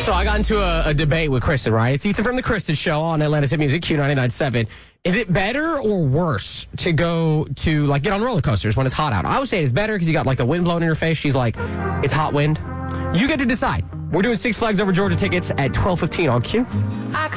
So I got into a debate with Kristen, right? It's Ethan from The Kristen Show on Atlanta's Hit Music, Q99.7. Is it better or worse to go to, like, get on roller coasters when it's hot out? I would say it's better because you got, like, the wind blowing in your face. She's like, it's hot wind. You get to decide. We're doing Six Flags Over Georgia tickets at 12:15 on Q.